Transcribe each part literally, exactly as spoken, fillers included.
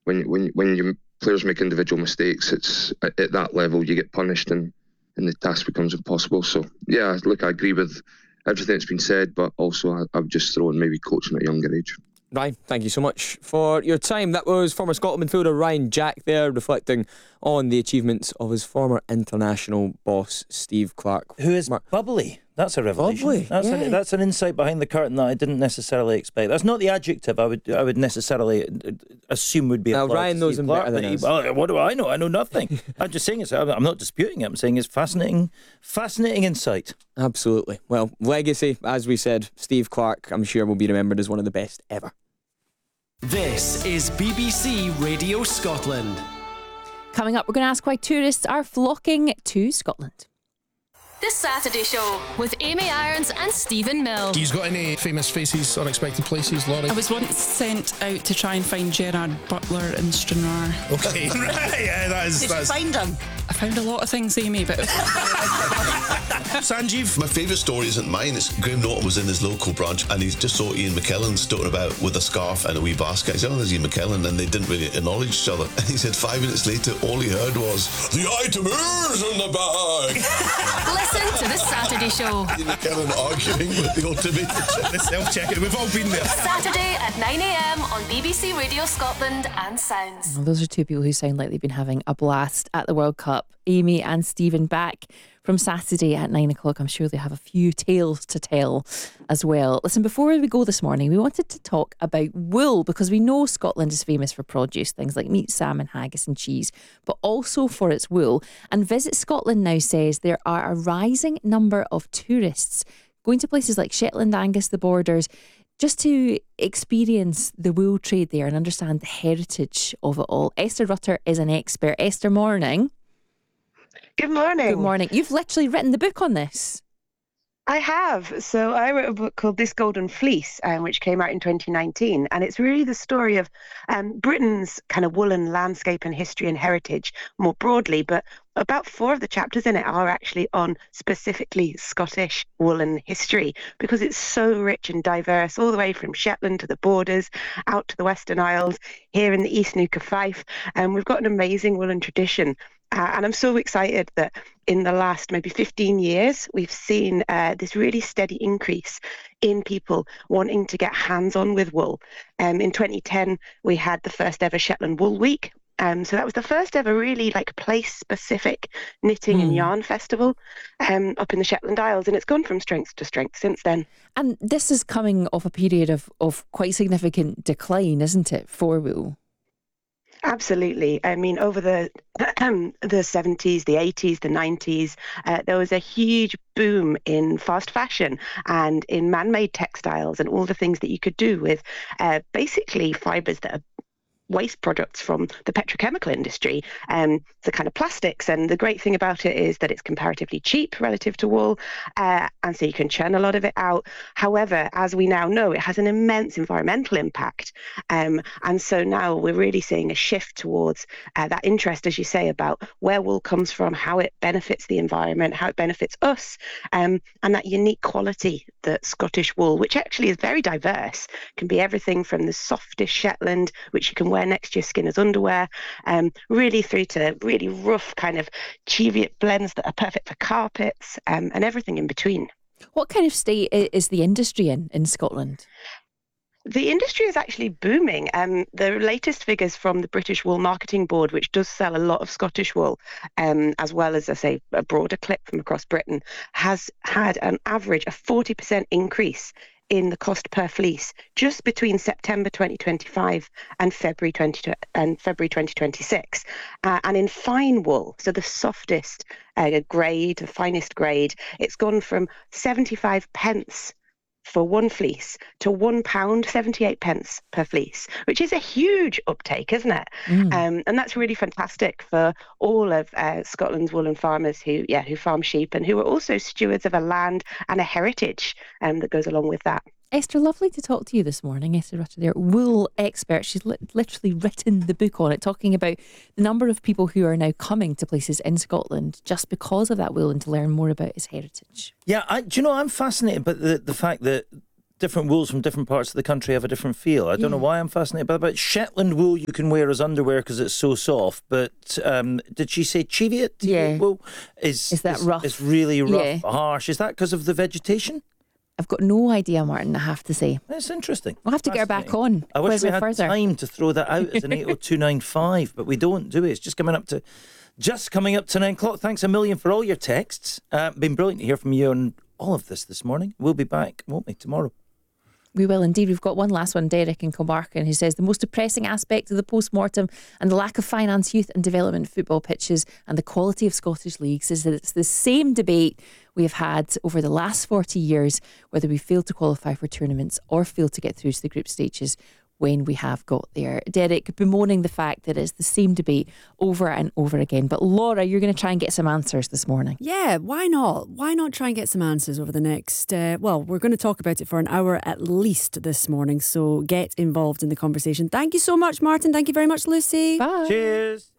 when when when your players make individual mistakes, it's at, at that level you get punished, and, and the task becomes impossible. So yeah, look, I agree with everything that's been said, but also I, I've just thrown maybe coaching at a younger age. Ryan, thank you so much for your time. That was former Scotland midfielder Ryan Jack there, reflecting on the achievements of his former international boss Steve Clarke. Who is Mar- bubbly. That's a revelation. Bubbly, that's, yeah. a, that's an insight behind the curtain that I didn't necessarily expect. That's not the adjective I would I would necessarily assume would be Now, applied Ryan to knows Steve him Clarke, better than but he- us. Well, what do I know? I know nothing. I'm just saying it's. I'm not disputing it. I'm saying it's fascinating, fascinating insight. Absolutely. Well, legacy, as we said, Steve Clarke, I'm sure will be remembered as one of the best ever. This is B B C Radio Scotland. Coming up, we're going to ask why tourists are flocking to Scotland. This Saturday show with Amy Irons and Stephen Mill. He's got any famous faces, unexpected places, Laurie? I was once sent out to try and find Gerard Butler in Stranraer. Okay, right, yeah, that is... Did that's... you find him? I found a lot of things, Amy, but... Sanjeev? My favourite story isn't mine. It's Graham Norton was in his local branch and he just saw Ian McKellen stoating about with a scarf and a wee basket. He said, oh, there's Ian McKellen, and they didn't really acknowledge each other. And he said five minutes later, all he heard was, the item is in the bag. Listen to the Saturday show. Ian McKellen arguing with the automated The self-checking. We've all been there. Saturday at nine a.m. on B B C Radio Scotland and Sounds. Well, those are two people who sound like they've been having a blast at the World Cup. Amy and Stephen back from Saturday at nine o'clock. I'm sure they have a few tales to tell as well. Listen, before we go this morning, we wanted to talk about wool, because we know Scotland is famous for produce, things like meat, salmon, haggis and cheese, but also for its wool. And Visit Scotland now says there are a rising number of tourists going to places like Shetland, Angus, the Borders, just to experience the wool trade there and understand the heritage of it all. Esther Rutter is an expert. Esther, morning. Good morning. Good morning. You've literally written the book on this. I have. So I wrote a book called This Golden Fleece, um, which came out in twenty nineteen. And it's really the story of um, Britain's kind of woolen landscape and history and heritage more broadly. But about four of the chapters in it are actually on specifically Scottish woolen history, because it's so rich and diverse, all the way from Shetland to the Borders, out to the Western Isles, here in the East Neuk of Fife. And we've got an amazing woolen tradition. Uh, and I'm so excited that in the last maybe fifteen years, we've seen uh, this really steady increase in people wanting to get hands-on with wool. Um, in twenty ten, we had the first ever Shetland Wool Week. Um, so that was the first ever really like place-specific knitting mm. and yarn festival um, up in the Shetland Isles. And it's gone from strength to strength since then. And this is coming off a period of, of quite significant decline, isn't it, for wool? Absolutely. I mean, over the the seventies, the eighties, the nineties, uh, there was a huge boom in fast fashion and in man-made textiles and all the things that you could do with uh, basically fibres that are waste products from the petrochemical industry, um, the kind of plastics. And the great thing about it is that it's comparatively cheap relative to wool, uh, and so you can churn a lot of it out. However, as we now know, it has an immense environmental impact. Um, and so now we're really seeing a shift towards uh, that interest, as you say, about where wool comes from, how it benefits the environment, how it benefits us, um, and that unique quality that Scottish wool, which actually is very diverse, can be everything from the softest Shetland, which you can wear next to your skin as underwear, um, really through to really rough kind of Cheviot blends that are perfect for carpets, um, and everything in between. What kind of state is the industry in, in Scotland? The industry is actually booming. Um, the latest figures from the British Wool Marketing Board, which does sell a lot of Scottish wool, um, as well as, I say, a broader clip from across Britain, has had an average of forty percent increase in the cost per fleece just between September twenty twenty-five and February twenty and February twenty twenty-six. Uh, and in fine wool, so the softest uh, grade, the finest grade, it's gone from seventy-five pence for one fleece to one pound seventy-eight pence per fleece, which is a huge uptake, isn't it? Mm. Um, and that's really fantastic for all of uh, Scotland's woolen farmers who, yeah, who farm sheep and who are also stewards of a land and a heritage um, that goes along with that. Esther, lovely to talk to you this morning. Esther Rutter there, wool expert. She's li- literally written the book on it, talking about the number of people who are now coming to places in Scotland just because of that wool and to learn more about its heritage. Yeah, I, do you know, I'm fascinated by the, the fact that different wools from different parts of the country have a different feel. I don't know why I'm fascinated by that. Shetland wool you can wear as underwear because it's so soft. But um, did she say Cheviot? Yeah. Wool is, Is that is, rough? It's really rough, Yeah. harsh. Is that because of the vegetation? I've got no idea, Martin, I have to say. That's interesting. We'll have to get her back on. I wish Quiz we her had further. time to throw that out as an eight oh two nine five, but we don't, do we? It's just coming up to just coming up to nine o'clock. Thanks a million for all your texts. Uh, been brilliant to hear from you on all of this this morning. We'll be back, won't we, tomorrow? We will indeed. We've got one last one, Derek in Kilmartin, who says the most depressing aspect of the post-mortem and the lack of finance, youth and development football pitches and the quality of Scottish leagues is that it's the same debate we have had over the last forty years, whether we fail to qualify for tournaments or fail to get through to the group stages when we have got there. Derek bemoaning the fact that it's the same debate over and over again. But Laura, you're going to try and get some answers this morning. Yeah, why not? Why not try and get some answers over the next, uh, well, we're going to talk about it for an hour at least this morning. So get involved in the conversation. Thank you so much, Martin. Thank you very much, Lucy. Bye. Cheers.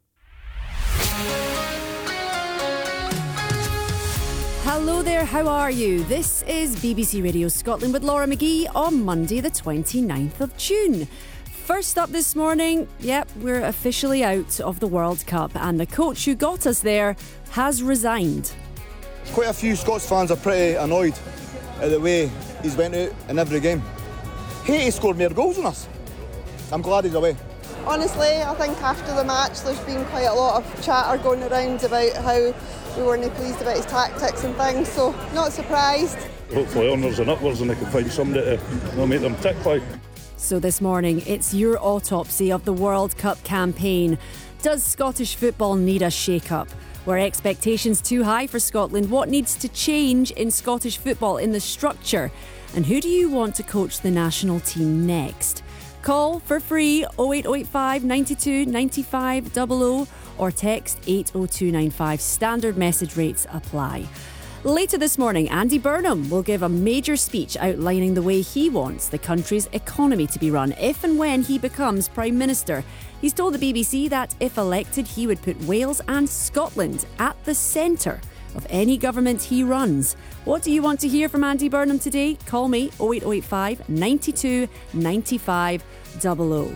Hello there, how are you? This is B B C Radio Scotland with Laura McGee on Monday the twenty-ninth of June. First up this morning, yep, we're officially out of the World Cup and the coach who got us there has resigned. Quite a few Scots fans are pretty annoyed at the way he's went out in every game. Hate he scored more goals than us. I'm glad he's away. Honestly, I think after the match there's been quite a lot of chatter going around about how we weren't pleased about his tactics and things, so not surprised. Hopefully onwards and upwards and they can find somebody to you know, make them tick by. So this morning, it's your autopsy of the World Cup campaign. Does Scottish football need a shake-up? Were expectations too high for Scotland? What needs to change in Scottish football in the structure? And who do you want to coach the national team next? Call for free oh eight oh eight five, nine two, nine five double oh or text eight oh two nine five. Standard message rates apply. Later this morning, Andy Burnham will give a major speech outlining the way he wants the country's economy to be run if and when he becomes Prime Minister. He's told the B B C that if elected, he would put Wales and Scotland at the centre of any government he runs. What do you want to hear from Andy Burnham today? Call me oh eight oh eight five, nine two, nine five double oh.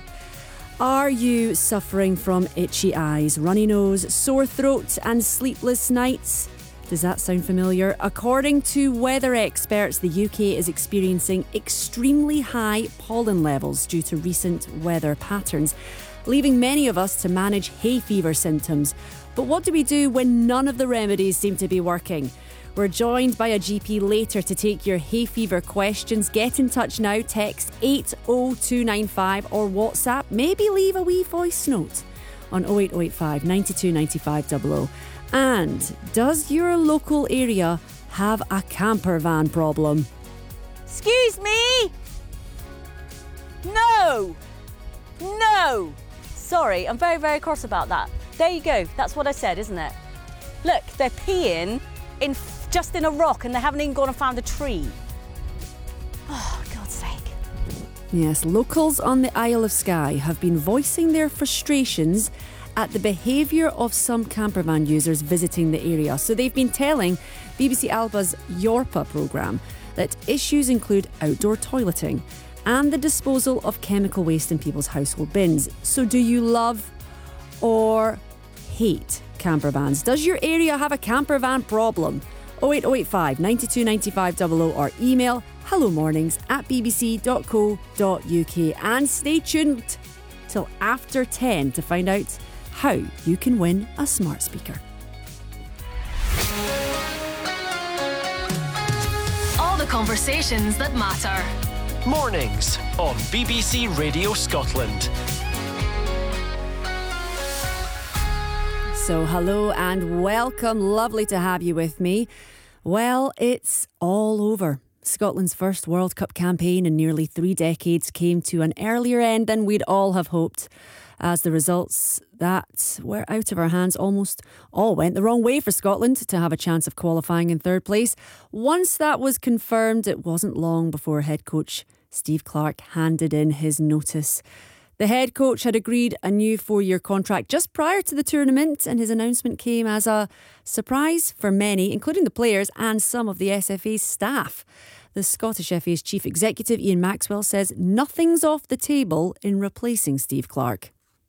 Are you suffering from itchy eyes, runny nose, sore throat and sleepless nights? Does that sound familiar? According to weather experts, the U K is experiencing extremely high pollen levels due to recent weather patterns, leaving many of us to manage hay fever symptoms. But what do we do when none of the remedies seem to be working? We're joined by a G P later to take your hay fever questions. Get in touch now, text eight oh two nine five or WhatsApp. Maybe leave a wee voice note on oh eight oh eight five, nine two, nine five double oh. And does your local area have a camper van problem? Excuse me? No! No! Sorry, I'm very, very cross about that. There you go. That's what I said, isn't it? Look, they're peeing in just in a rock and they haven't even gone and found a tree. Oh, God's sake. Yes, locals on the Isle of Skye have been voicing their frustrations at the behaviour of some campervan users visiting the area. So they've been telling B B C Alba's Yorpa programme that issues include outdoor toileting and the disposal of chemical waste in people's household bins. So do you love or hate campervans? Does your area have a campervan problem? oh eight oh eight five, nine two, nine five double oh or email hello mornings at b b c dot co dot u k and stay tuned till after ten to find out how you can win a smart speaker. All the conversations that matter. Mornings on B B C Radio Scotland. So hello and welcome. Lovely to have you with me. Well, it's all over. Scotland's first World Cup campaign in nearly three decades came to an earlier end than we'd all have hoped, as the results that were out of our hands almost all went the wrong way for Scotland to have a chance of qualifying in third place. Once that was confirmed, it wasn't long before head coach Steve Clarke handed in his notice. The head coach had agreed a new four-year contract just prior to the tournament, and his announcement came as a surprise for many, including the players and some of the S F A's staff. The Scottish F A's chief executive, Ian Maxwell, says nothing's off the table in replacing Steve Clarke.